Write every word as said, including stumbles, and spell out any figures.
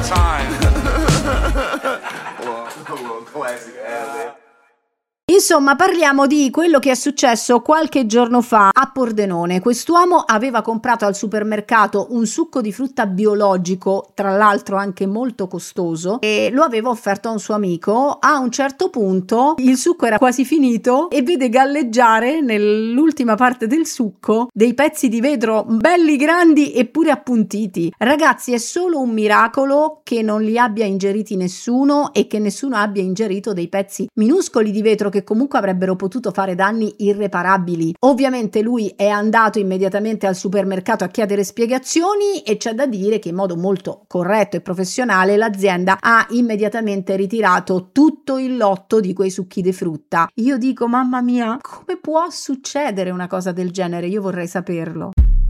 Insomma, parliamo di quello che è successo qualche giorno fa a Pordenone. Quest'uomo aveva comprato al supermercato un succo di frutta biologico, tra l'altro anche molto costoso, e lo aveva offerto a un suo amico. A un certo punto il succo era quasi finito e vede galleggiare nell'ultima parte del succo dei pezzi di vetro belli grandi e pure appuntiti. Ragazzi, è solo un miracolo che non li abbia ingeriti nessuno e che nessuno abbia ingerito dei pezzi minuscoli di vetro che comunque avrebbero potuto fare danni irreparabili. Ovviamente lui è andato immediatamente al supermercato a chiedere spiegazioni e c'è da dire che in modo molto corretto e professionale l'azienda ha immediatamente ritirato tutto il lotto di quei succhi di frutta. Io dico, mamma mia, come può succedere una cosa del genere? Io vorrei saperlo.